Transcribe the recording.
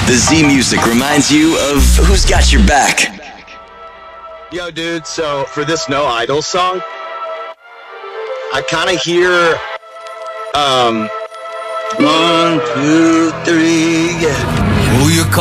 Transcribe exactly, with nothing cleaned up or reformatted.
The Z Music reminds you of who's got your back. Yo, dude, so for this No Idol song, I kind of hear, um, one, two, three, yeah. Who you call?